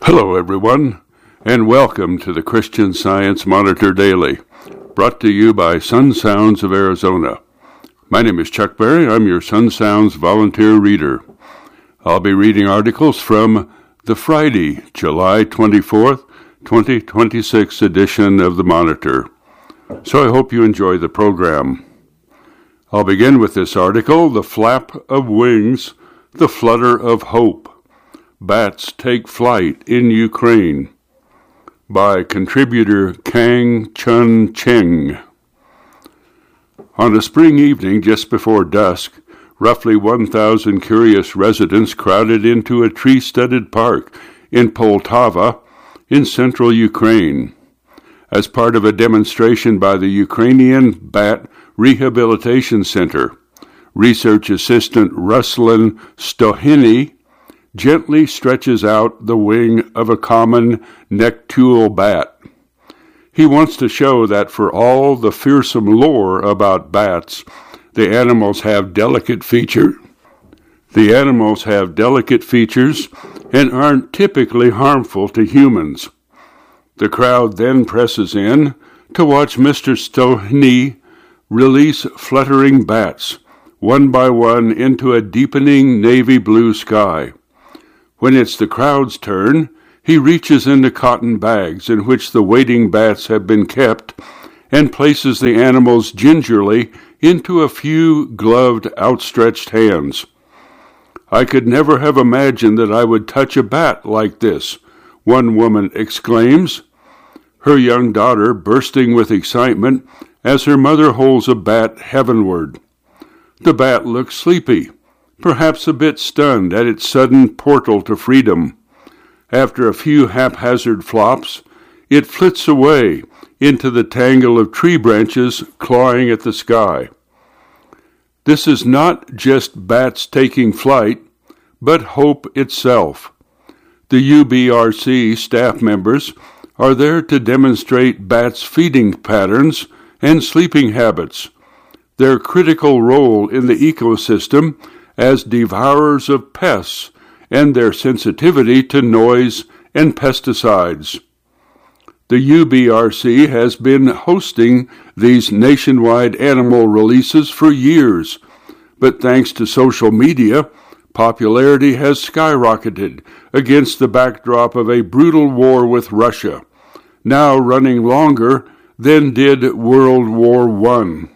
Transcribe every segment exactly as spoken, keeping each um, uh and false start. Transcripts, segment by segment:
Hello, everyone, and welcome to the Christian Science Monitor Daily, brought to you by Sun Sounds of Arizona. My name is Chuck Berry. I'm your Sun Sounds volunteer reader. I'll be reading articles from the Friday, July twenty-fourth, twenty twenty-six edition of the Monitor. So I hope you enjoy the program. I'll begin with this article, The Flap of Wings, the Flutter of Hope. Bats Take Flight in Ukraine, by contributor Kang Chun Cheng. On a spring evening just before dusk, roughly one thousand curious residents crowded into a tree-studded park in Poltava in central Ukraine as part of a demonstration by the Ukrainian Bat Rehabilitation Center. Research assistant Ruslan Stohiny gently stretches out the wing of a common nectule bat. He wants to show that for all the fearsome lore about bats, the animals have delicate feature. The animals have delicate features and aren't typically harmful to humans. The crowd then presses in to watch Mister Stohny release fluttering bats, one by one, into a deepening navy blue sky. When it's the crowd's turn, he reaches into cotton bags in which the waiting bats have been kept and places the animals gingerly into a few gloved, outstretched hands. "I could never have imagined that I would touch a bat like this," one woman exclaims, her young daughter bursting with excitement as her mother holds a bat heavenward. The bat looks sleepy, perhaps a bit stunned at its sudden portal to freedom. After a few haphazard flops, it flits away into the tangle of tree branches clawing at the sky. This is not just bats taking flight, but hope itself. The U B R C staff members are there to demonstrate bats' feeding patterns and sleeping habits, their critical role in the ecosystem as devourers of pests, and their sensitivity to noise and pesticides. The U B R C has been hosting these nationwide animal releases for years, but thanks to social media, popularity has skyrocketed against the backdrop of a brutal war with Russia, now running longer than did World War One.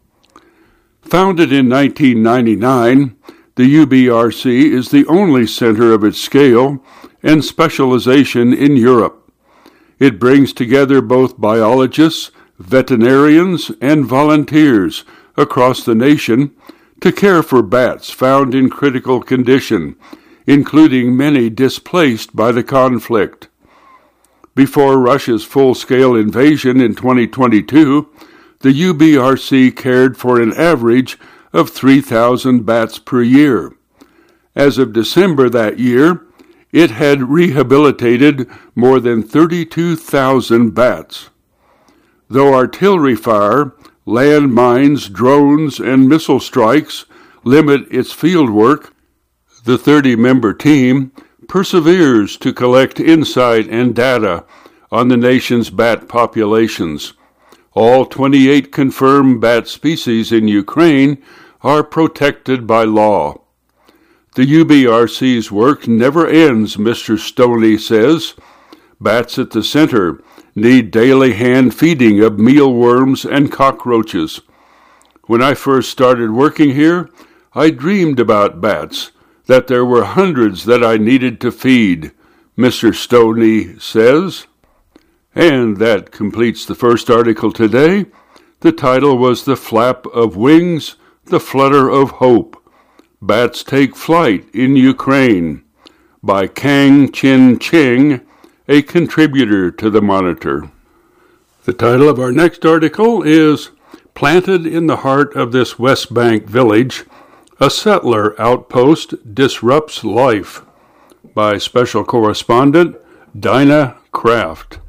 Founded in nineteen ninety-nine, the U B R C is the only center of its scale and specialization in Europe. It brings together both biologists, veterinarians, and volunteers across the nation to care for bats found in critical condition, including many displaced by the conflict. Before Russia's full-scale invasion in twenty twenty-two, the U B R C cared for an average of three thousand bats per year. As of December that year, it had rehabilitated more than thirty-two thousand bats. Though artillery fire, land mines, drones, and missile strikes limit its field work, the thirty-member team perseveres to collect insight and data on the nation's bat populations. All twenty-eight confirmed bat species in Ukraine are protected by law. The U B R C's work never ends, Mister Stoney says. Bats at the center need daily hand feeding of mealworms and cockroaches. When I first started working here, I dreamed about bats, that there were hundreds that I needed to feed, Mister Stoney says. And that completes the first article today. The title was The Flap of Wings, the Flutter of Hope. Bats Take Flight in Ukraine, by Kang Chun Cheng, a contributor to the Monitor. The title of our next article is Planted in the Heart of This West Bank Village, a Settler Outpost Disrupts Life, by Special Correspondent Dinah Kraft.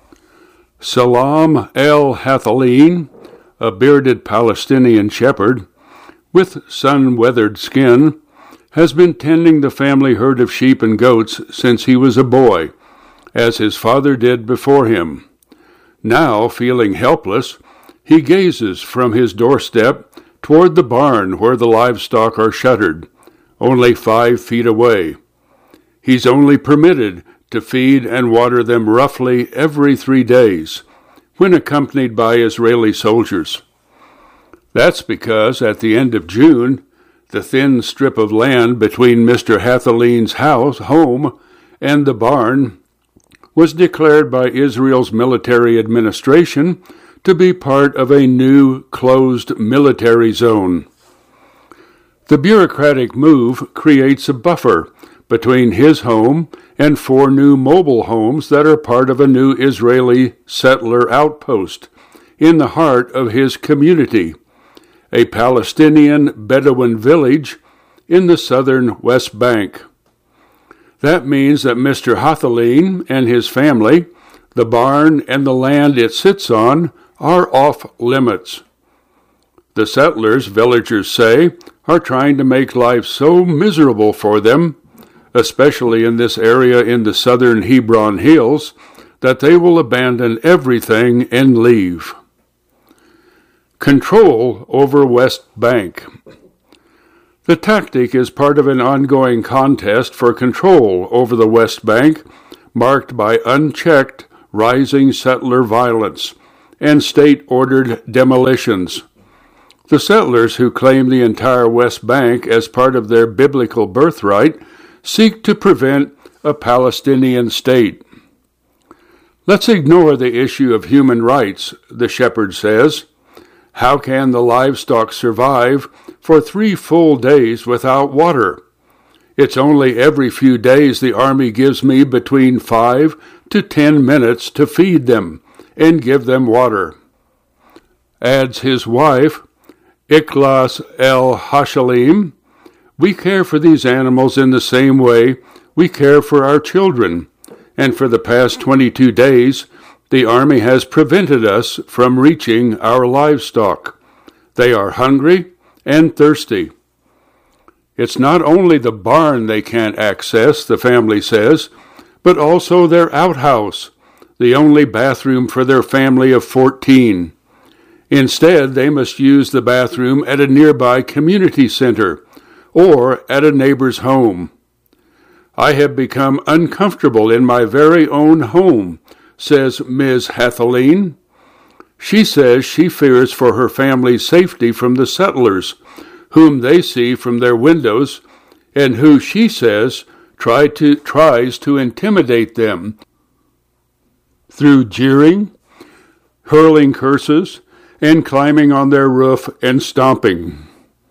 Salam el-Hathaleen, a bearded Palestinian shepherd with sun-weathered skin, has been tending the family herd of sheep and goats since he was a boy, as his father did before him. Now, feeling helpless, he gazes from his doorstep toward the barn where the livestock are shuttered, only five feet away. He's only permitted to feed and water them roughly every three days, when accompanied by Israeli soldiers. That's because at the end of June, the thin strip of land between Mister Hathelein's house, home, and the barn was declared by Israel's military administration to be part of a new closed military zone. The bureaucratic move creates a buffer between his home and four new mobile homes that are part of a new Israeli settler outpost in the heart of his community, a Palestinian Bedouin village in the southern West Bank. That means that Mister Hathelein and his family, the barn and the land it sits on, are off limits. The settlers, villagers say, are trying to make life so miserable for them, especially in this area in the southern Hebron Hills, that they will abandon everything and leave. Control over West Bank. The tactic is part of an ongoing contest for control over the West Bank, marked by unchecked, rising settler violence and state-ordered demolitions. The settlers who claim the entire West Bank as part of their biblical birthright seek to prevent a Palestinian state. Let's ignore the issue of human rights, the shepherd says. How can the livestock survive for three full days without water? It's only every few days the army gives me between five to ten minutes to feed them and give them water. Adds his wife, Ikhlas el-Hashalim, we care for these animals in the same way we care for our children, and for the past twenty-two days, the army has prevented us from reaching our livestock. They are hungry and thirsty. It's not only the barn they can't access, the family says, but also their outhouse, the only bathroom for their family of fourteen. Instead, they must use the bathroom at a nearby community center or at a neighbor's home. I have become uncomfortable in my very own home, says Miz Hathelein. She says she fears for her family's safety from the settlers, whom they see from their windows, and who, she says, try to, tries to intimidate them through jeering, hurling curses, and climbing on their roof and stomping.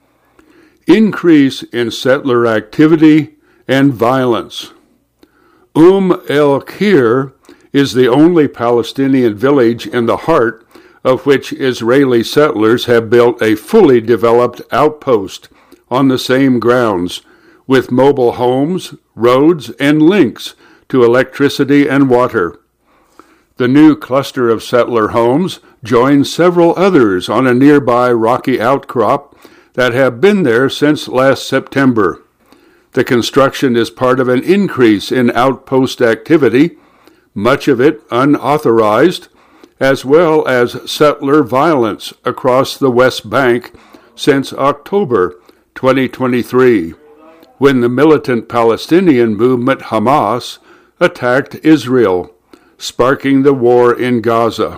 Increase in settler activity and violence. Umm el-Qir is the only Palestinian village in the heart of which Israeli settlers have built a fully developed outpost on the same grounds, with mobile homes, roads, and links to electricity and water. The new cluster of settler homes joins several others on a nearby rocky outcrop that have been there since last September. The construction is part of an increase in outpost activity, much of it unauthorized, as well as settler violence across the West Bank since October twenty twenty-three, when the militant Palestinian movement Hamas attacked Israel, sparking the war in Gaza.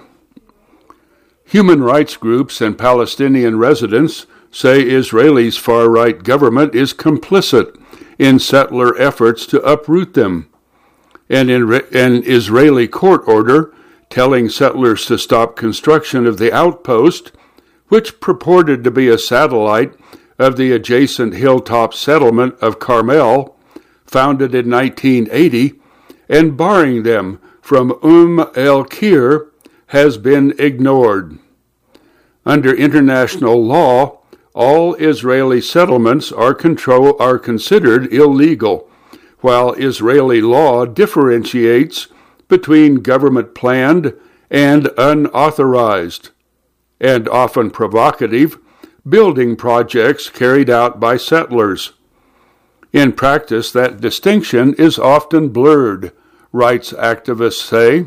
Human rights groups and Palestinian residents say Israel's far-right government is complicit in settler efforts to uproot them, and in an Israeli court order telling settlers to stop construction of the outpost, which purported to be a satellite of the adjacent hilltop settlement of Carmel, founded in nineteen eighty, and barring them from Umm el-Qir has been ignored. Under international law, all Israeli settlements are, control, are considered illegal, while Israeli law differentiates between government-planned and unauthorized, and often provocative, building projects carried out by settlers. In practice, that distinction is often blurred, rights activists say.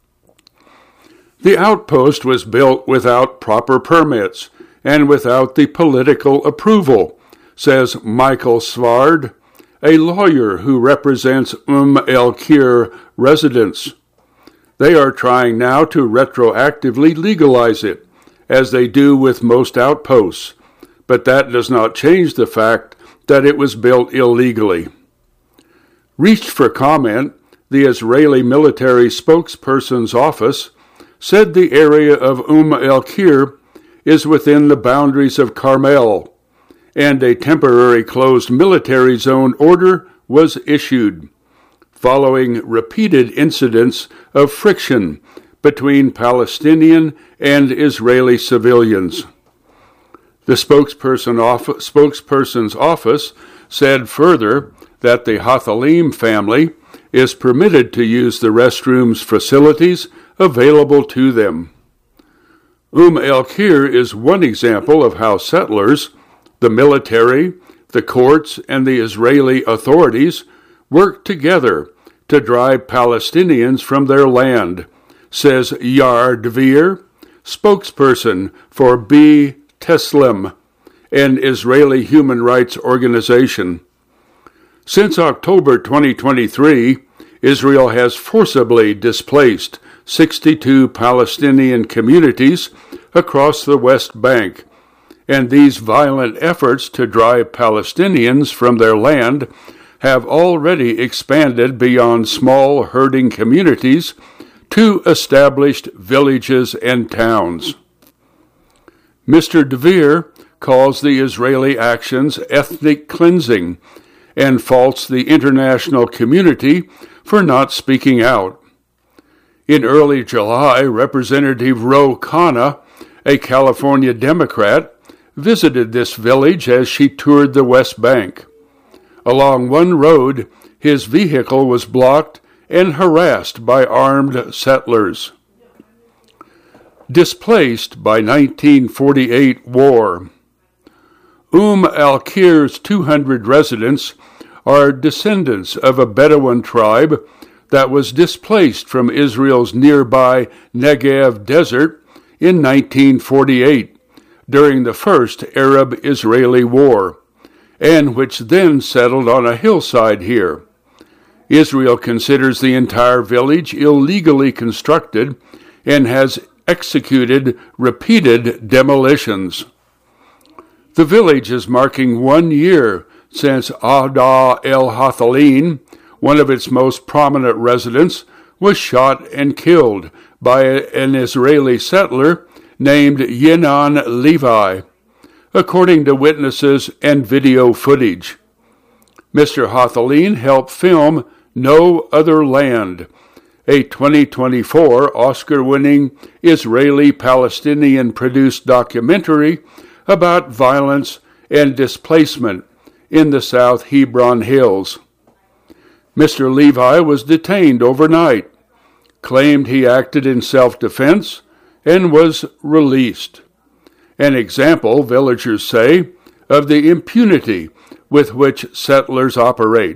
The outpost was built without proper permits and without the political approval, says Michael Svard, a lawyer who represents Umm el-Qir residents. They are trying now to retroactively legalize it, as they do with most outposts, but that does not change the fact that it was built illegally. Reached for comment, the Israeli military spokesperson's office said the area of Umm el-Qir is within the boundaries of Carmel, and a temporary closed military zone order was issued, following repeated incidents of friction between Palestinian and Israeli civilians. The spokesperson off- spokesperson's office said further that the Hathalim family is permitted to use the restrooms facilities available to them. Umm el-Qir is one example of how settlers, the military, the courts, and the Israeli authorities work together to drive Palestinians from their land, says Yair Dvir, spokesperson for B. Teslim, an Israeli human rights organization. Since October twenty twenty-three, Israel has forcibly displaced sixty-two Palestinian communities across the West Bank, and these violent efforts to drive Palestinians from their land have already expanded beyond small herding communities to established villages and towns. Mister Dvir calls the Israeli actions ethnic cleansing and faults the international community for not speaking out. In early July, Representative Ro Khanna, a California Democrat, visited this village as she toured the West Bank. Along one road, his vehicle was blocked and harassed by armed settlers. Displaced by nineteen forty-eight war. Umm el-Qir's two hundred residents are descendants of a Bedouin tribe that was displaced from Israel's nearby Negev desert in nineteen forty-eight during the First Arab-Israeli War, and which then settled on a hillside here. Israel considers the entire village illegally constructed and has executed repeated demolitions. The village is marking one year since Ada el-Hathalin, one of its most prominent residents, was shot and killed by an Israeli settler named Yenan Levi, according to witnesses and video footage. Mister Hathalin helped film No Other Land, a twenty twenty-four Oscar-winning Israeli-Palestinian-produced documentary about violence and displacement in the South Hebron Hills. Mister Levi was detained overnight, claimed he acted in self-defense, and was released. An example, villagers say, of the impunity with which settlers operate.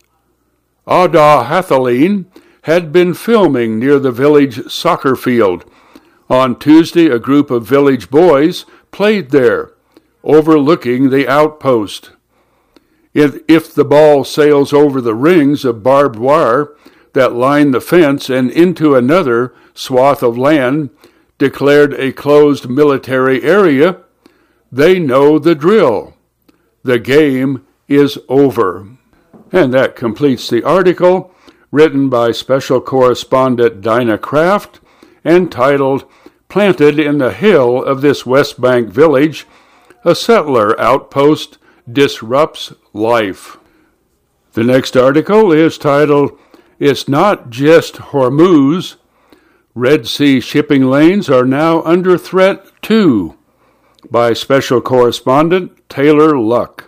Ada Hathalin had been filming near the village soccer field. On Tuesday, a group of village boys played there, overlooking the outpost. If, if the ball sails over the rings of barbed wire that line the fence and into another swath of land declared a closed military area, they know the drill. The game is over. And that completes the article, written by special correspondent Dinah Kraft and titled, Planted in the Hill of this West Bank Village, a Settler Outpost Disrupts Life. The next article is titled, It's Not Just Hormuz. Red Sea shipping lanes are now under threat too, by special correspondent Taylor Luck.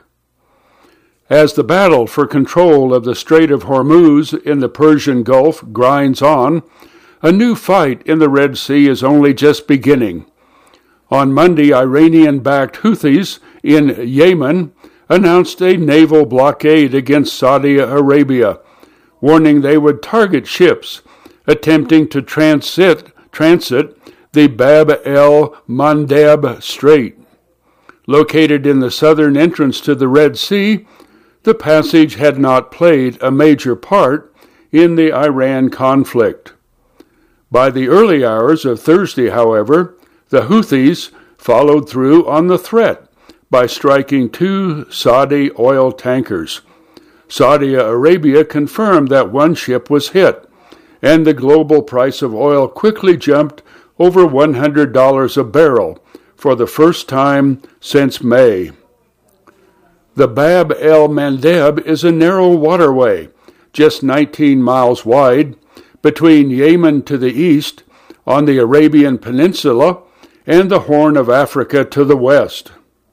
As the battle for control of the Strait of Hormuz in the Persian Gulf grinds on, a new fight in the Red Sea is only just beginning. On Monday, Iranian-backed Houthis in Yemen announced a naval blockade against Saudi Arabia, warning they would target ships attempting to transit, transit the Bab el-Mandeb Strait. Located in the southern entrance to the Red Sea, the passage had not played a major part in the Iran conflict. By the early hours of Thursday, however, the Houthis followed through on the threat by striking two Saudi oil tankers. Saudi Arabia confirmed that one ship was hit, and the global price of oil quickly jumped over one hundred dollars a barrel for the first time since May. The Bab el-Mandeb is a narrow waterway, just nineteen miles wide, between Yemen to the east, on the Arabian Peninsula, and the Horn of Africa to the west.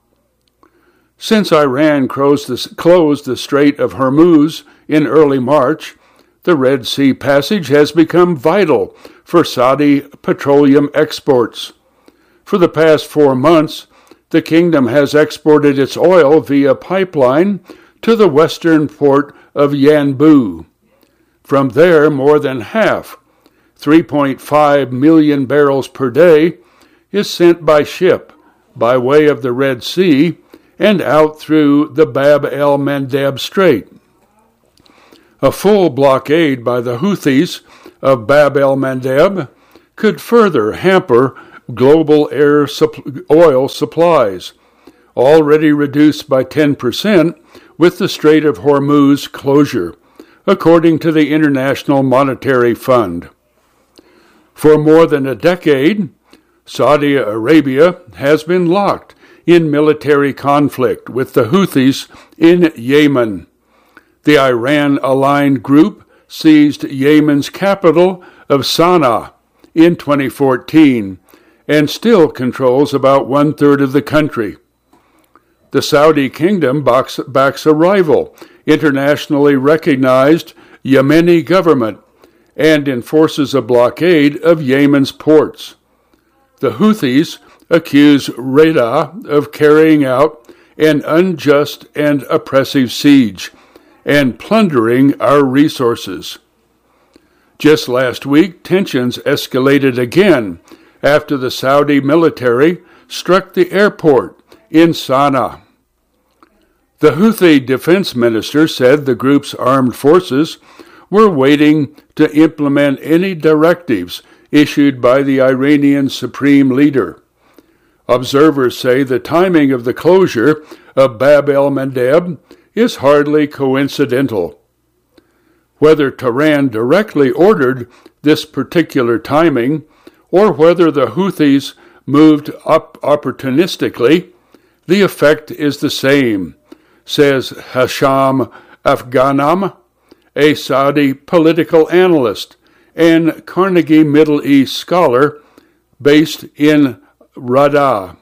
Since Iran closed the, closed the Strait of Hormuz in early March, the Red Sea passage has become vital for Saudi petroleum exports. For the past four months, the kingdom has exported its oil via pipeline to the western port of Yanbu. From there, more than half, three point five million barrels per day, is sent by ship by way of the Red Sea and out through the Bab el-Mandeb Strait. A full blockade by the Houthis of Bab el-Mandeb could further hamper global air supp- oil supplies, already reduced by ten percent with the Strait of Hormuz closure, according to the International Monetary Fund. For more than a decade, Saudi Arabia has been locked in military conflict with the Houthis in Yemen. The Iran-aligned group seized Yemen's capital of Sana'a in twenty fourteen and still controls about one-third of the country. The Saudi kingdom backs, backs a rival, internationally recognized Yemeni government and enforces a blockade of Yemen's ports. The Houthis accuse Riyadh of carrying out an unjust and oppressive siege and plundering our resources. Just last week, tensions escalated again after the Saudi military struck the airport in Sana'a. The Houthi defense minister said the group's armed forces were waiting to implement any directives issued by the Iranian supreme leader. Observers say the timing of the closure of Bab el-Mandeb is hardly coincidental. Whether Tehran directly ordered this particular timing, or whether the Houthis moved up opportunistically, the effect is the same, says Hasham Afghanam, a Saudi political analyst and Carnegie Middle East scholar based in Riyadh.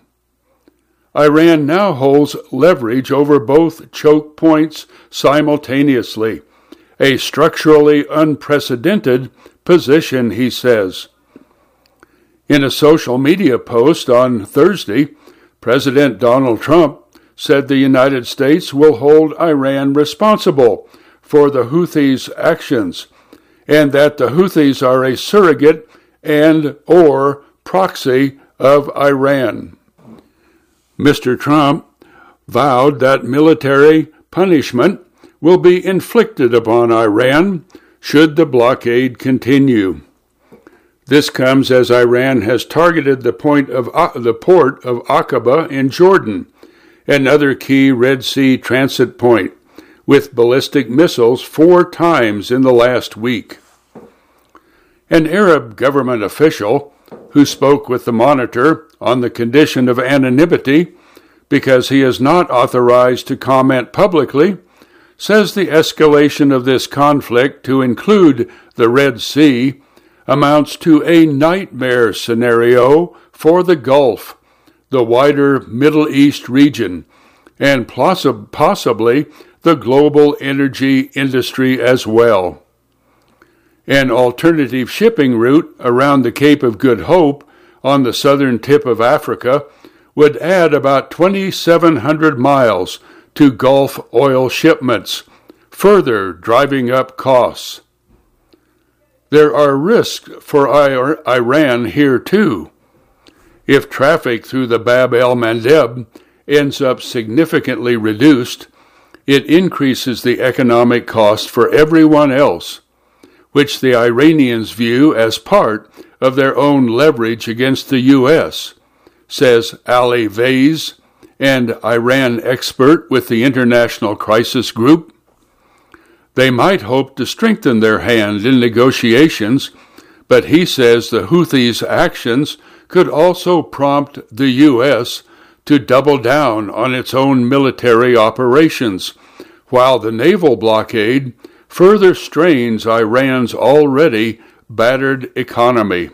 Iran now holds leverage over both choke points simultaneously, a structurally unprecedented position, he says. In a social media post on Thursday, President Donald Trump said the United States will hold Iran responsible for the Houthis' actions, and that the Houthis are a surrogate and or proxy of Iran. Mister Trump vowed that military punishment will be inflicted upon Iran should the blockade continue. This comes as Iran has targeted the point of uh, the port of Aqaba in Jordan, another key Red Sea transit point, with ballistic missiles four times in the last week. An Arab government official who spoke with the Monitor on the condition of anonymity because he is not authorized to comment publicly, says the escalation of this conflict to include the Red Sea amounts to a nightmare scenario for the Gulf, the wider Middle East region, and possi- possibly the global energy industry as well. An alternative shipping route around the Cape of Good Hope on the southern tip of Africa would add about twenty-seven hundred miles to Gulf oil shipments, further driving up costs. There are risks for Iran here too. If traffic through the Bab el-Mandeb ends up significantly reduced, it increases the economic cost for everyone else, which the Iranians view as part of their own leverage against the U S, says Ali Vaiz, an Iran expert with the International Crisis Group. They might hope to strengthen their hand in negotiations, but he says the Houthis' actions could also prompt the U S to double down on its own military operations, while the naval blockade further strains Iran's already battered economy.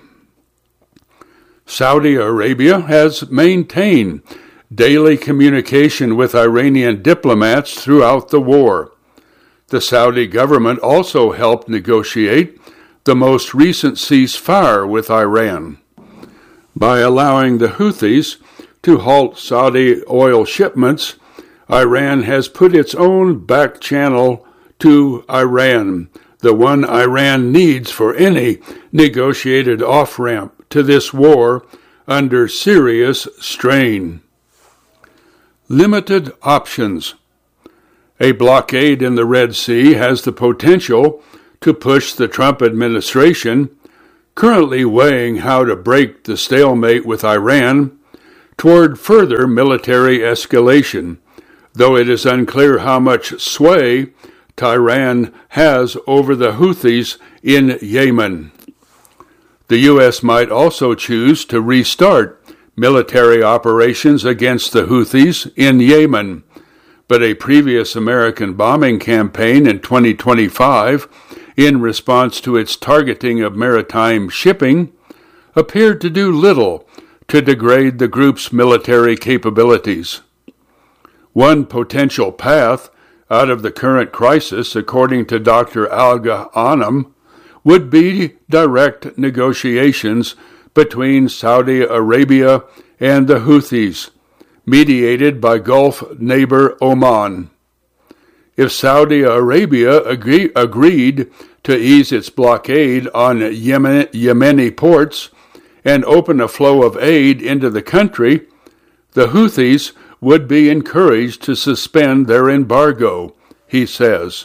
Saudi Arabia has maintained daily communication with Iranian diplomats throughout the war. The Saudi government also helped negotiate the most recent ceasefire with Iran by allowing the Houthis to halt Saudi oil shipments. Iran has put its own back channel to Iran, the one Iran needs for any negotiated off-ramp to this war under serious strain. Limited options. A blockade in the Red Sea has the potential to push the Trump administration, currently weighing how to break the stalemate with Iran, toward further military escalation, though it is unclear how much sway Tehran has over the Houthis in Yemen. The U S might also choose to restart military operations against the Houthis in Yemen, but a previous American bombing campaign in twenty twenty-five, in response to its targeting of maritime shipping, appeared to do little to degrade the group's military capabilities. One potential path out of the current crisis, according to Doctor Alga Anam, would be direct negotiations between Saudi Arabia and the Houthis, mediated by Gulf neighbor Oman. If Saudi Arabia agree, agreed to ease its blockade on Yemen, Yemeni ports and open a flow of aid into the country, the Houthis would be encouraged to suspend their embargo, he says.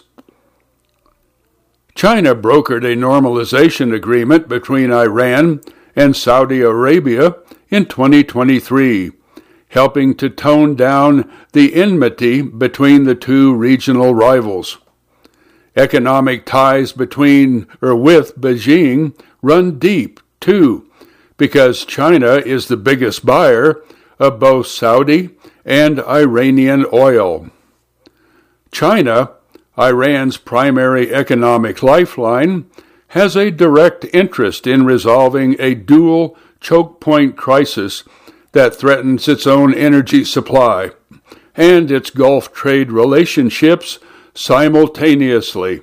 China brokered a normalization agreement between Iran and Saudi Arabia in twenty twenty-three, helping to tone down the enmity between the two regional rivals. Economic ties between or with Beijing run deep, too, because China is the biggest buyer of both Saudi and Iranian oil. China, Iran's primary economic lifeline, has a direct interest in resolving a dual choke point crisis that threatens its own energy supply and its Gulf trade relationships simultaneously.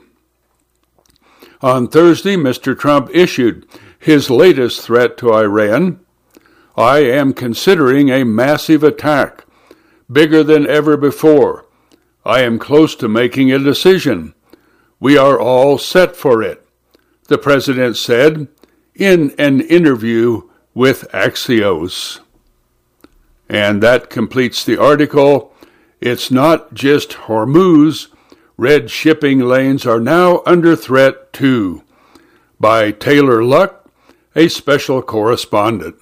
On Thursday, Mister Trump issued his latest threat to Iran. I am considering a massive attack, bigger than ever before. I am close to making a decision. We are all set for it, the president said in an interview with Axios. And that completes the article. It's not just Hormuz. Red shipping lanes are now under threat too, by Taylor Luck, a special correspondent.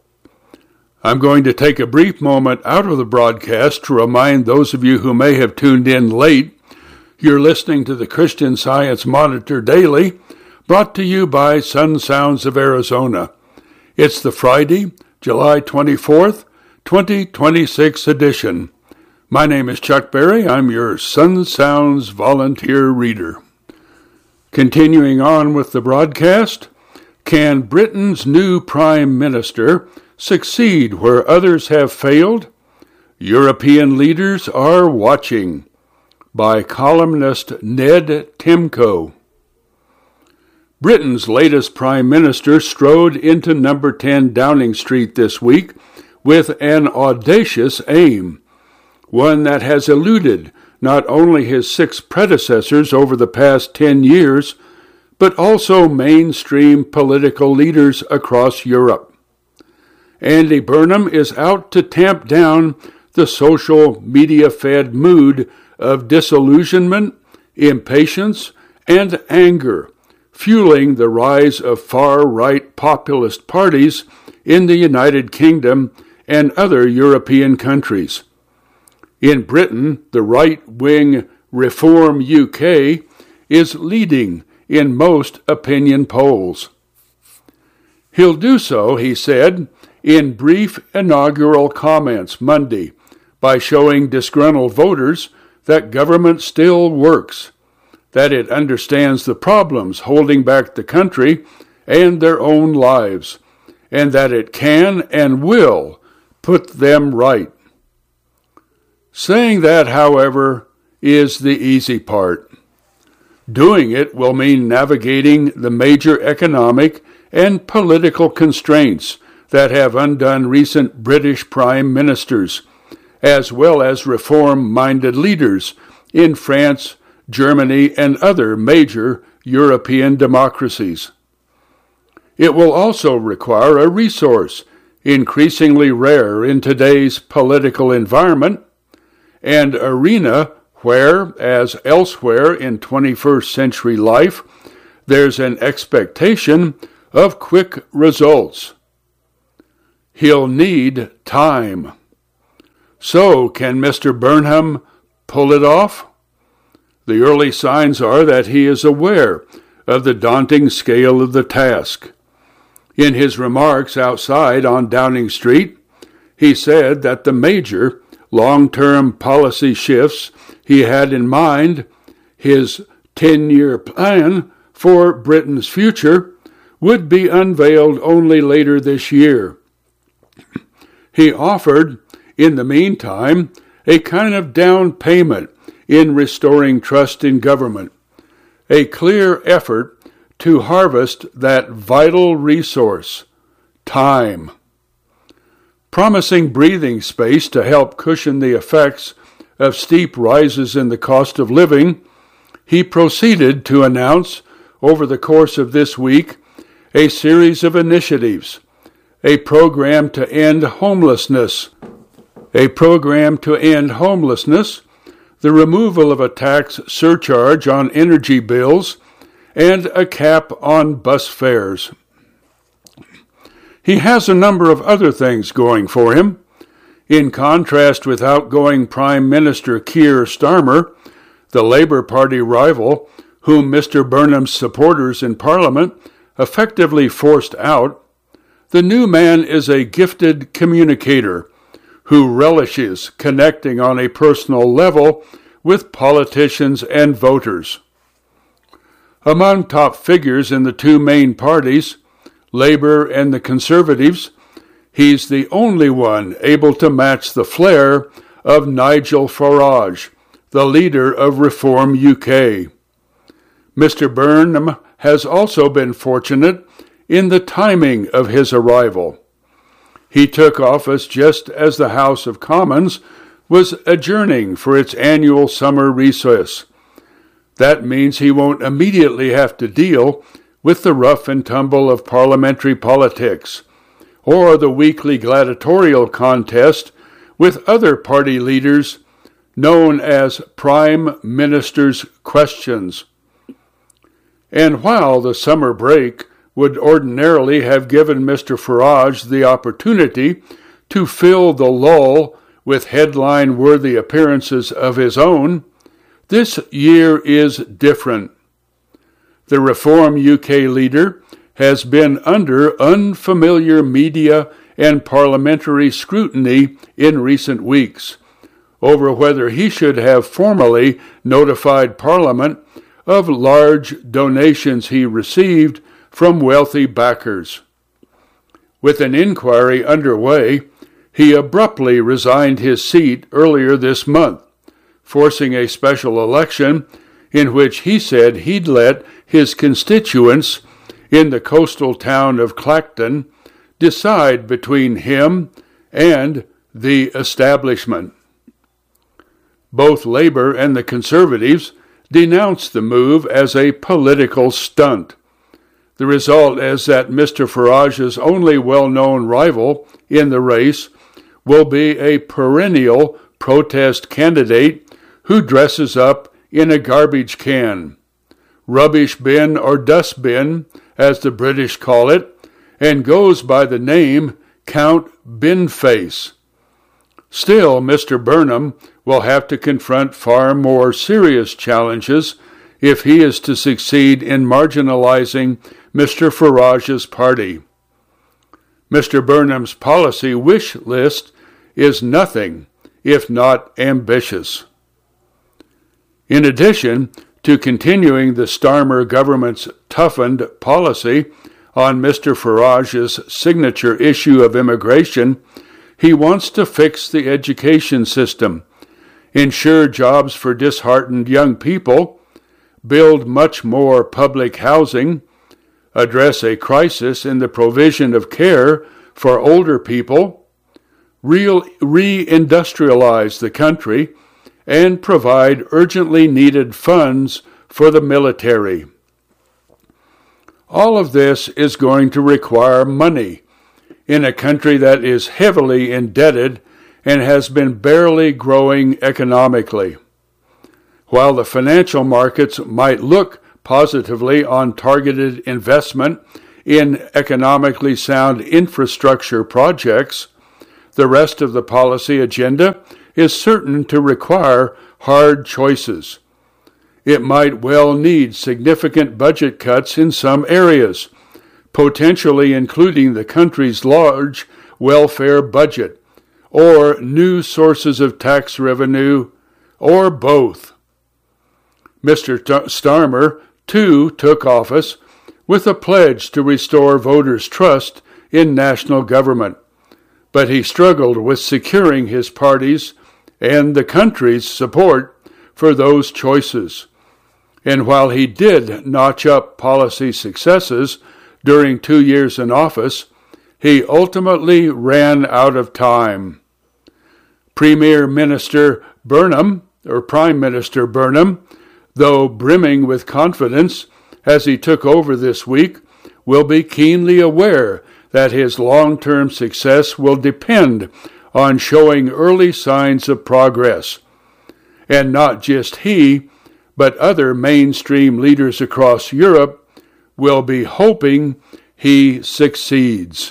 I'm going to take a brief moment out of the broadcast to remind those of you who may have tuned in late, you're listening to the Christian Science Monitor Daily, brought to you by Sun Sounds of Arizona. It's the Friday, July twenty-fourth, twenty twenty-six edition. My name is Chuck Berry. I'm your Sun Sounds volunteer reader. Continuing on with the broadcast, can Britain's new Prime Minister succeed where others have failed? European leaders are watching, by columnist Ned Timko. Britain's latest Prime Minister strode into number ten Downing Street this week with an audacious aim, one that has eluded not only his six predecessors over the past ten years, but also mainstream political leaders across Europe. Andy Burnham is out to tamp down the social media-fed mood of disillusionment, impatience, and anger, fueling the rise of far-right populist parties in the United Kingdom and other European countries. In Britain, the right-wing Reform U K is leading in most opinion polls. He'll do so, he said, in brief inaugural comments Monday by showing disgruntled voters that government still works, that it understands the problems holding back the country and their own lives, and that it can and will put them right. Saying that, however, is the easy part. Doing it will mean navigating the major economic and political constraints that have undone recent British prime ministers, as well as reform-minded leaders in France, Germany, and other major European democracies. It will also require a resource increasingly rare in today's political environment, and arena where, as elsewhere in twenty-first century life, there's an expectation of quick results. He'll need time. So, can Mister Burnham pull it off? The early signs are that he is aware of the daunting scale of the task. In his remarks outside on Downing Street, he said that the major long-term policy shifts he had in mind, his ten-year plan for Britain's future, would be unveiled only later this year. He offered, in the meantime, a kind of down payment in restoring trust in government, a clear effort to harvest that vital resource, time. Promising breathing space to help cushion the effects of steep rises in the cost of living, he proceeded to announce over the course of this week a series of initiatives, a program to end homelessness, a program to end homelessness, the removal of a tax surcharge on energy bills, and a cap on bus fares. He has a number of other things going for him. In contrast with outgoing Prime Minister Keir Starmer, the Labour Party rival, whom Mister Burnham's supporters in Parliament effectively forced out, the new man is a gifted communicator who relishes connecting on a personal level with politicians and voters. Among top figures in the two main parties, Labour and the Conservatives, he's the only one able to match the flair of Nigel Farage, the leader of Reform U K. Mister Burnham has also been fortunate in the timing of his arrival. He took office just as the House of Commons was adjourning for its annual summer recess. That means he won't immediately have to deal with the rough and tumble of parliamentary politics, or the weekly gladiatorial contest with other party leaders known as Prime Minister's Questions. And while the summer break would ordinarily have given Mister Farage the opportunity to fill the lull with headline-worthy appearances of his own, this year is different. The Reform U K leader has been under unfamiliar media and parliamentary scrutiny in recent weeks over whether he should have formally notified Parliament of large donations he received from wealthy backers. With an inquiry underway, he abruptly resigned his seat earlier this month, forcing a special election in which he said he'd let his constituents in the coastal town of Clacton decide between him and the establishment. Both Labor and the Conservatives denounced the move as a political stunt. The result is that Mister Farage's only well-known rival in the race will be a perennial protest candidate who dresses up in a garbage can, rubbish bin or dustbin, as the British call it, and goes by the name Count Binface. Still, Mister Burnham will have to confront far more serious challenges if he is to succeed in marginalizing Mister Farage's party. Mister Burnham's policy wish list is nothing if not ambitious. In addition to continuing the Starmer government's toughened policy on Mister Farage's signature issue of immigration, he wants to fix the education system, ensure jobs for disheartened young people, build much more public housing, address a crisis in the provision of care for older people, real, re-industrialize the country, and provide urgently needed funds for the military. All of this is going to require money in a country that is heavily indebted and has been barely growing economically. While the financial markets might look positively on targeted investment in economically sound infrastructure projects, the rest of the policy agenda is certain to require hard choices. It might well need significant budget cuts in some areas, potentially including the country's large welfare budget, or new sources of tax revenue, or both. Mister Starmer, too, took office with a pledge to restore voters' trust in national government, but he struggled with securing his party's and the country's support for those choices. And while he did notch up policy successes during two years in office, he ultimately ran out of time. Premier Minister Burnham, or Prime Minister Burnham, though brimming with confidence as he took over this week, will be keenly aware that his long-term success will depend on showing early signs of progress. And not just he, but other mainstream leaders across Europe will be hoping he succeeds.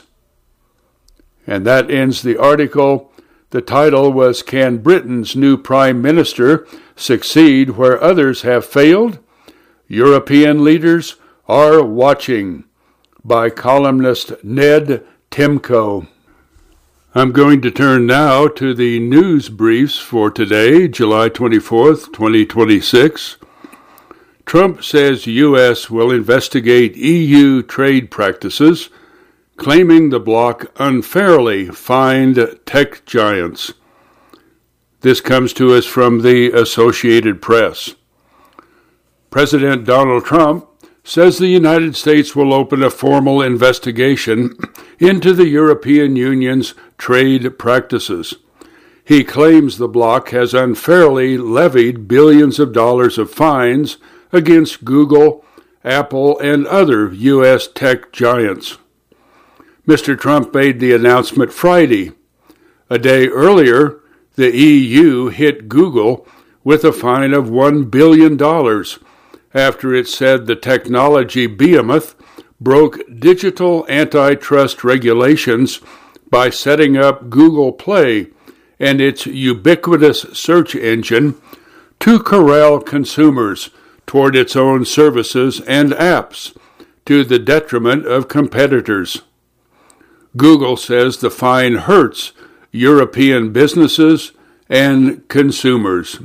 And that ends the article. The title was, Can Britain's New Prime Minister Succeed Where Others Have Failed? European Leaders Are Watching, by columnist Ned Timko. I'm going to turn now to the news briefs for today, July twenty-fourth, twenty twenty-six. Trump says U S will investigate E U trade practices, claiming the bloc unfairly fined tech giants. This comes to us from the Associated Press. President Donald Trump says the United States will open a formal investigation into the European Union's trade practices. He claims the bloc has unfairly levied billions of dollars of fines against Google, Apple, and other U S tech giants. Mister Trump made the announcement Friday. A day earlier, the E U hit Google with a fine of one billion dollars after it said the technology behemoth broke digital antitrust regulations by setting up Google Play and its ubiquitous search engine to corral consumers toward its own services and apps, to the detriment of competitors. Google says the fine hurts European businesses and consumers.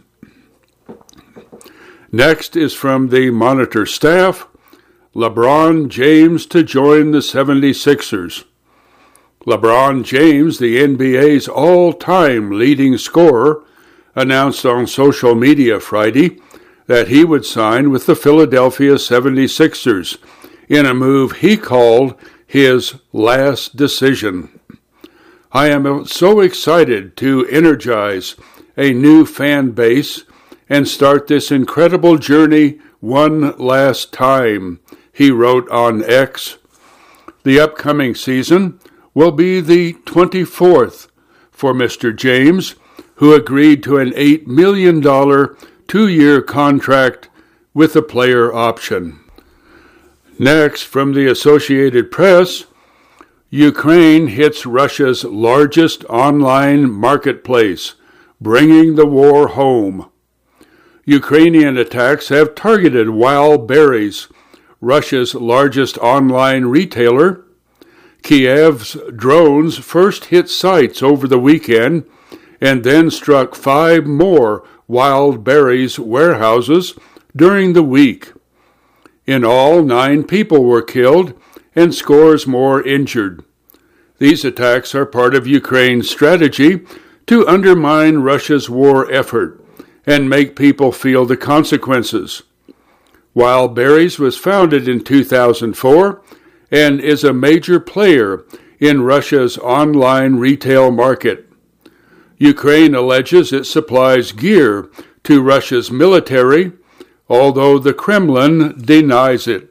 Next is from the Monitor staff, LeBron James to join the seventy-sixers. LeBron James, the N B A's all-time leading scorer, announced on social media Friday that he would sign with the Philadelphia seventy-sixers in a move he called his last decision. I am so excited to energize a new fan base and start this incredible journey one last time, he wrote on X. The upcoming season will be the twenty-fourth for Mister James, who agreed to an eight million dollars two-year contract with a player option. Next, from the Associated Press, Ukraine hits Russia's largest online marketplace, bringing the war home. Ukrainian attacks have targeted Wild Berries, Russia's largest online retailer. Kiev's drones first hit sites over the weekend and then struck five more Wild Berries warehouses during the week. In all, nine people were killed and scores more injured. These attacks are part of Ukraine's strategy to undermine Russia's war effort and make people feel the consequences. Wild Berries was founded in two thousand four and is a major player in Russia's online retail market. Ukraine alleges it supplies gear to Russia's military, although the Kremlin denies it.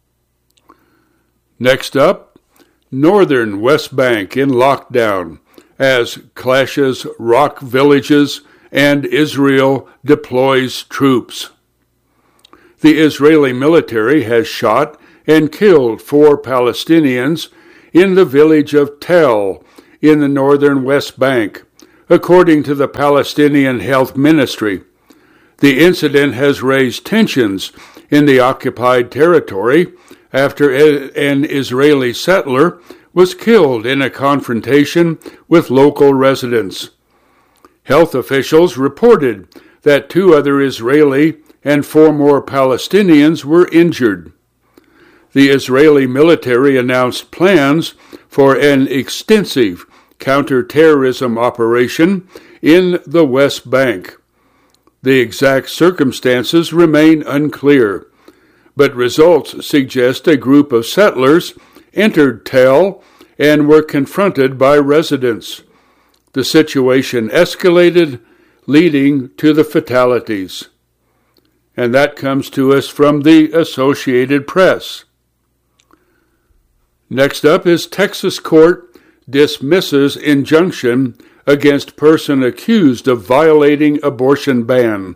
Next up, northern West Bank in lockdown as clashes rock villages and Israel deploys troops. The Israeli military has shot and killed four Palestinians in the village of Tel in the northern West Bank, according to the Palestinian Health Ministry. The incident has raised tensions in the occupied territory after an Israeli settler was killed in a confrontation with local residents. Health officials reported that two other Israeli and four more Palestinians were injured. The Israeli military announced plans for an extensive counter-terrorism operation in the West Bank. The exact circumstances remain unclear, but results suggest a group of settlers entered Tel and were confronted by residents. The situation escalated, leading to the fatalities. And that comes to us from the Associated Press. Next up is Texas court dismisses injunction against person accused of violating abortion ban.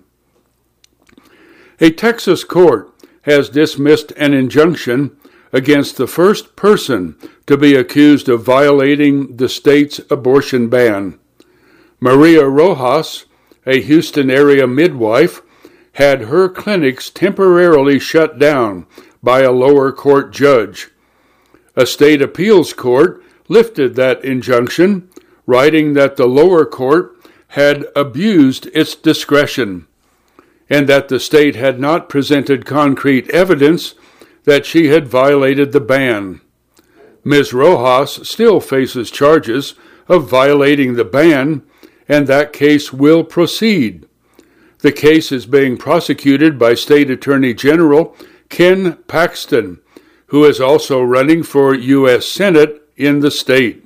A Texas court has dismissed an injunction against the first person to be accused of violating the state's abortion ban. Maria Rojas, a Houston area midwife, had her clinics temporarily shut down by a lower court judge. A state appeals court lifted that injunction, writing that the lower court had abused its discretion and that the state had not presented concrete evidence that she had violated the ban. Miz Rojas still faces charges of violating the ban, and that case will proceed. The case is being prosecuted by State Attorney General Ken Paxton, who is also running for U S Senate in the state.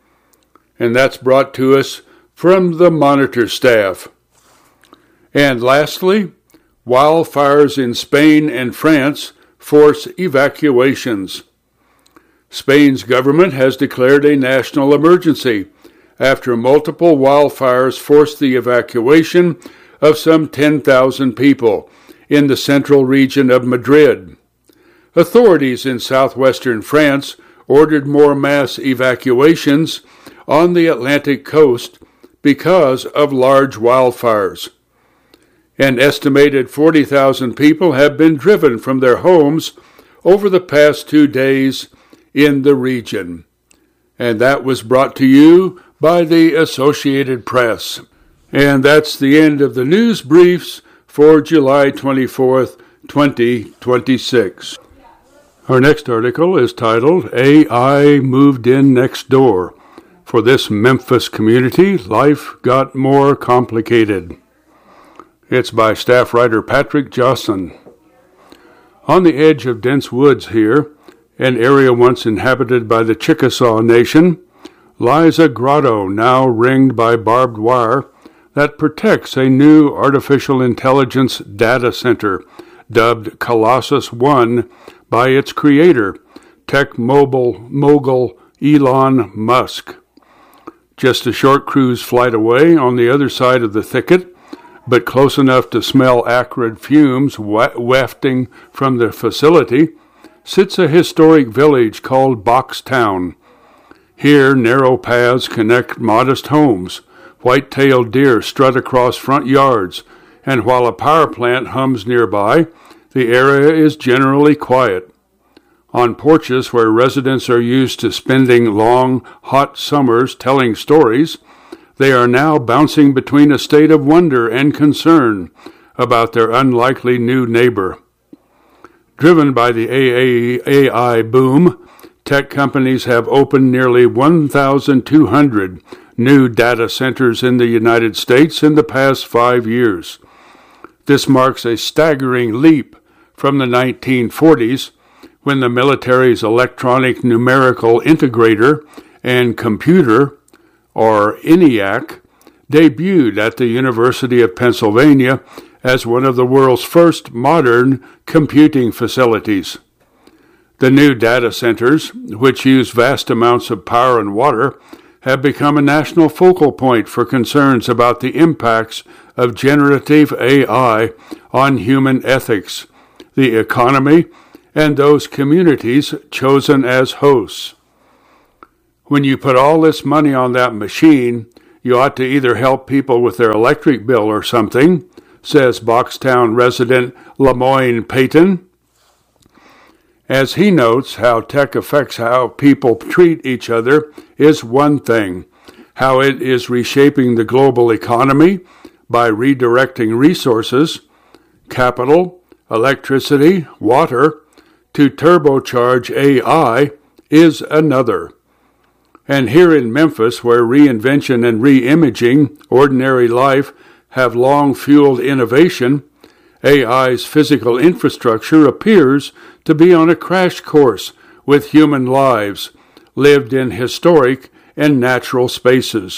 And that's brought to us from the Monitor staff. And lastly, wildfires in Spain and France force evacuations. Spain's government has declared a national emergency after multiple wildfires forced the evacuation of some ten thousand people in the central region of Madrid. Authorities in southwestern France ordered more mass evacuations on the Atlantic coast because of large wildfires. An estimated forty thousand people have been driven from their homes over the past two days in the region. And that was brought to you by the Associated Press. And that's the end of the news briefs for July twenty-fourth, twenty twenty-six. Our next article is titled, A I Moved In Next Door. For this Memphis community, life got more complicated. It's by staff writer Patrick Josson. On the edge of dense woods here, an area once inhabited by the Chickasaw Nation, lies a grotto now ringed by barbed wire that protects a new artificial intelligence data center dubbed Colossus One by its creator, tech mobile mogul Elon Musk. Just a short cruise flight away on the other side of the thicket, but close enough to smell acrid fumes wafting from the facility, sits a historic village called Boxtown. Here, narrow paths connect modest homes, white-tailed deer strut across front yards, and while a power plant hums nearby, the area is generally quiet. On porches where residents are used to spending long, hot summers telling stories, they are now bouncing between a state of wonder and concern about their unlikely new neighbor. Driven by the A I boom, tech companies have opened nearly one thousand two hundred new data centers in the United States in the past five years. This marks a staggering leap from the nineteen forties, when the military's electronic numerical integrator and computer, or ENIAC, debuted at the University of Pennsylvania as one of the world's first modern computing facilities. The new data centers, which use vast amounts of power and water, have become a national focal point for concerns about the impacts of generative A I on human ethics, the economy, and those communities chosen as hosts. When you put all this money on that machine, you ought to either help people with their electric bill or something, says Boxtown resident Lemoyne Payton. As he notes, how tech affects how people treat each other is one thing. How it is reshaping the global economy by redirecting resources, capital, electricity, water, to turbocharge A I is another. And here in Memphis, where reinvention and re-imaging ordinary life have long fueled innovation, A I's physical infrastructure appears to be on a crash course with human lives lived in historic and natural spaces.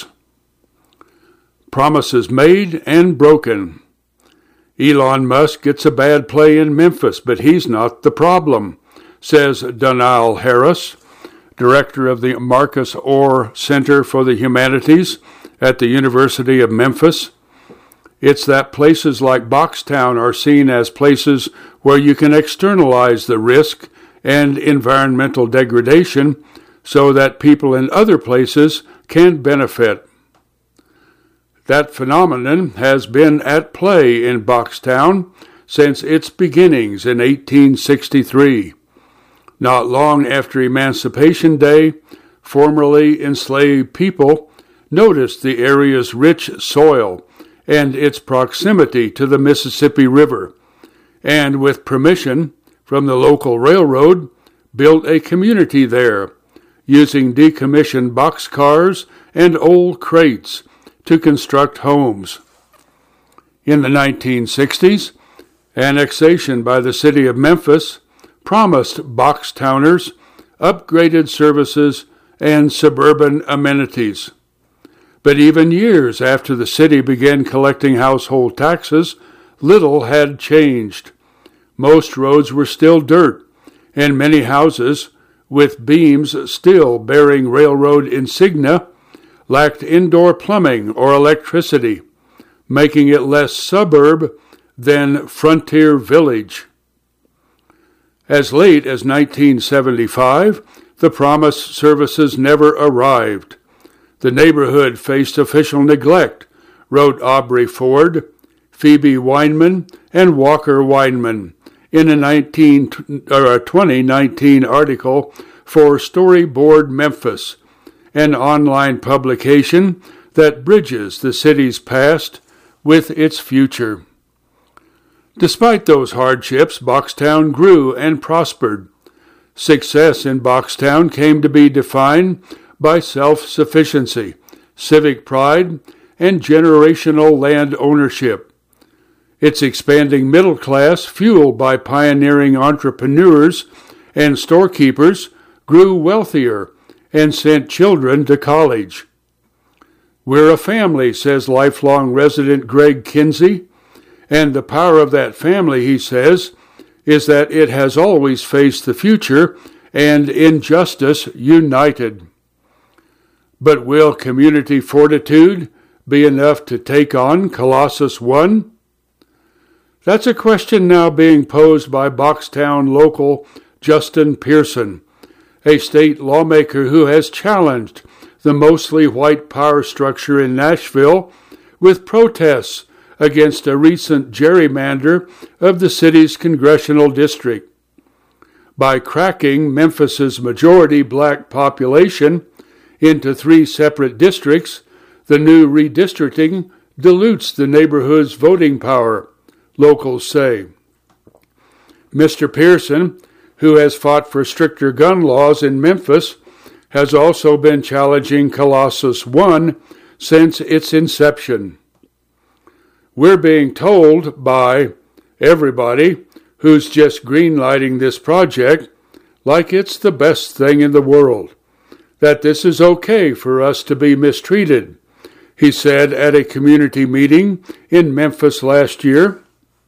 Promises made and broken. Elon Musk gets a bad play in Memphis, but he's not the problem, says Donal Harris, director of the Marcus Orr Center for the Humanities at the University of Memphis. It's that places like Boxtown are seen as places where you can externalize the risk and environmental degradation so that people in other places can benefit. That phenomenon has been at play in Boxtown since its beginnings in eighteen sixty-three. Not long after Emancipation Day, formerly enslaved people noticed the area's rich soil and its proximity to the Mississippi River, and with permission from the local railroad, built a community there, using decommissioned boxcars and old crates to construct homes. In the nineteen sixties, annexation by the city of Memphis promised Boxtowners upgraded services and suburban amenities. But even years after the city began collecting household taxes, little had changed. Most roads were still dirt, and many houses, with beams still bearing railroad insignia, lacked indoor plumbing or electricity, making it less suburb than frontier village. As late as nineteen seventy-five, the promised services never arrived. The neighborhood faced official neglect, wrote Aubrey Ford, Phoebe Weinman, and Walker Weinman in a, nineteen, or a twenty nineteen article for Storyboard Memphis, an online publication that bridges the city's past with its future. Despite those hardships, Boxtown grew and prospered. Success in Boxtown came to be defined by self-sufficiency, civic pride, and generational land ownership. Its expanding middle class, fueled by pioneering entrepreneurs and storekeepers, grew wealthier and sent children to college. We're a family, says lifelong resident Greg Kinsey, and the power of that family, he says, is that it has always faced the future and injustice united. But will community fortitude be enough to take on Colossus One? That's a question now being posed by Boxtown local Justin Pearson, a state lawmaker who has challenged the mostly white power structure in Nashville with protests against a recent gerrymander of the city's congressional district. By cracking Memphis's majority black population into three separate districts, the new redistricting dilutes the neighborhood's voting power, locals say. Mister Pearson, who has fought for stricter gun laws in Memphis, has also been challenging Colossus One since its inception. We're being told by everybody who's just greenlighting this project, like it's the best thing in the world, that this is okay for us to be mistreated, he said at a community meeting in Memphis last year.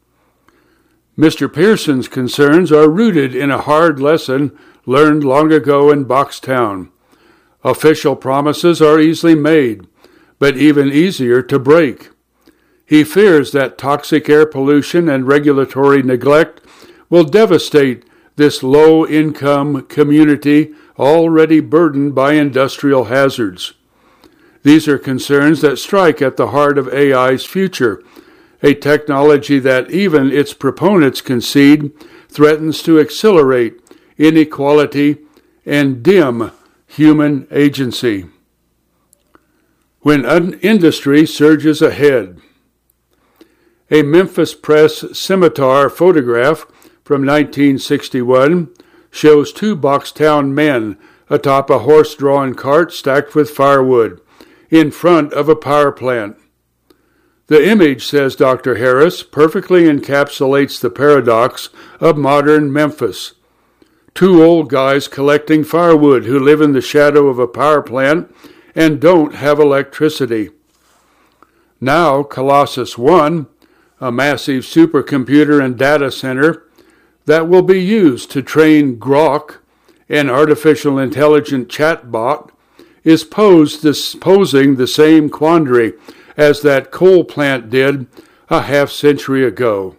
Mister Pearson's concerns are rooted in a hard lesson learned long ago in Boxtown. Official promises are easily made, but even easier to break. He fears that toxic air pollution and regulatory neglect will devastate this low-income community already burdened by industrial hazards. These are concerns that strike at the heart of A I's future, a technology that even its proponents concede threatens to accelerate inequality and dim human agency. When un- industry surges ahead. A Memphis Press Scimitar photograph from nineteen sixty-one shows two Boxtown men atop a horse-drawn cart stacked with firewood in front of a power plant. The image, says Doctor Harris, perfectly encapsulates the paradox of modern Memphis. Two old guys collecting firewood who live in the shadow of a power plant and don't have electricity. Now, Colossus One, a massive supercomputer and data center that will be used to train Grok, an artificial intelligent chatbot, is posed this, posing the same quandary as that coal plant did a half century ago.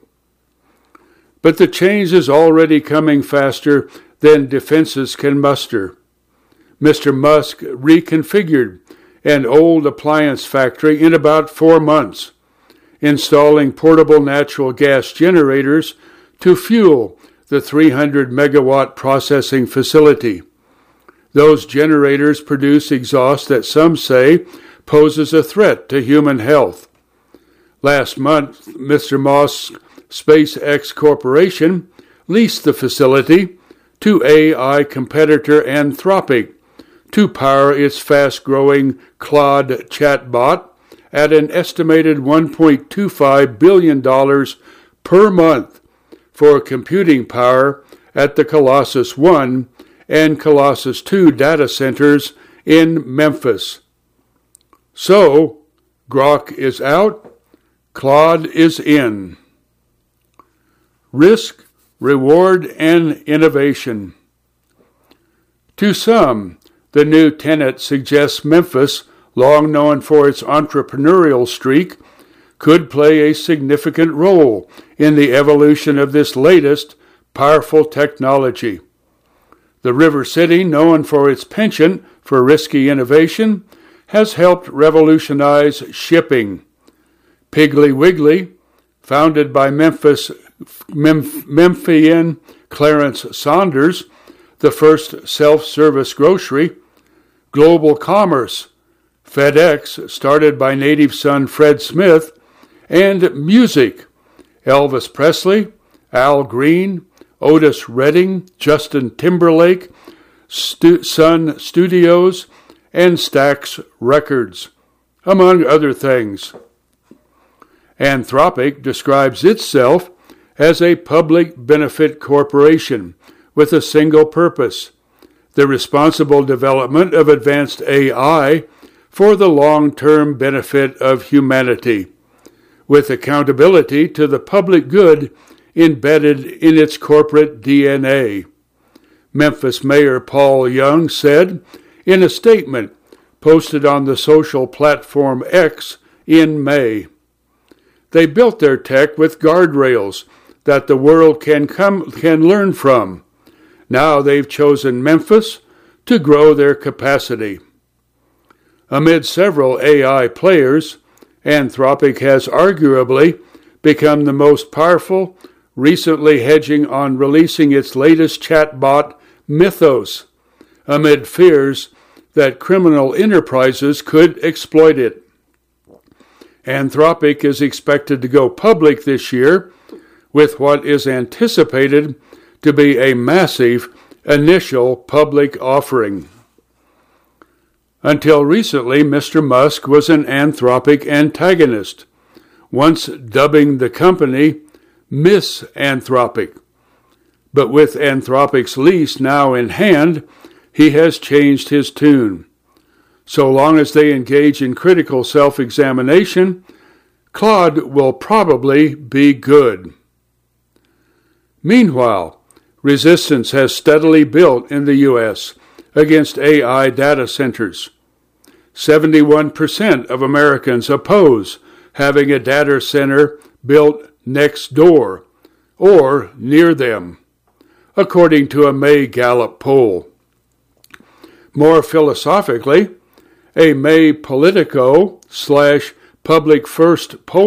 But the change is already coming faster than defenses can muster. Mister Musk reconfigured an old appliance factory in about four months, installing portable natural gas generators to fuel the three hundred megawatt processing facility. Those generators produce exhaust that some say poses a threat to human health. Last month, Mister Musk's SpaceX Corporation leased the facility to A I competitor Anthropic to power its fast-growing Claude chatbot at an estimated one point two five billion dollars per month for computing power at the Colossus One and Colossus Two data centers in Memphis. So, Grok is out, Claude is in. Risk, reward, and innovation. To some, the new tenet suggests Memphis, long known for its entrepreneurial streak, could play a significant role in the evolution of this latest powerful technology. The River City, known for its penchant for risky innovation, has helped revolutionize shipping. Piggly Wiggly, founded by Memphis Memph- Memphian Clarence Saunders, the first self-service grocery. Global Commerce, FedEx, started by native son Fred Smith, and music, Elvis Presley, Al Green, Otis Redding, Justin Timberlake, Stu- Sun Studios, and Stax Records, among other things. Anthropic describes itself as a public benefit corporation with a single purpose: the responsible development of advanced A I for the long-term benefit of humanity, with accountability to the public good embedded in its corporate D N A. Memphis Mayor Paul Young said in a statement posted on the social platform X in May. They built their tech with guardrails that the world can come can learn from. Now they've chosen Memphis to grow their capacity. Amid several A I players, Anthropic has arguably become the most powerful, recently hedging on releasing its latest chatbot, Mythos, amid fears that criminal enterprises could exploit it. Anthropic is expected to go public this year with what is anticipated to be a massive initial public offering. Until recently, Mister Musk was an Anthropic antagonist, once dubbing the company Miss Anthropic. But with Anthropic's lease now in hand, he has changed his tune. So long as they engage in critical self-examination, Claude will probably be good. Meanwhile, resistance has steadily built in the U S against A I data centers. seventy-one percent of Americans oppose having a data center built next door or near them, according to a May Gallup poll. More philosophically, a May Politico slash Public First poll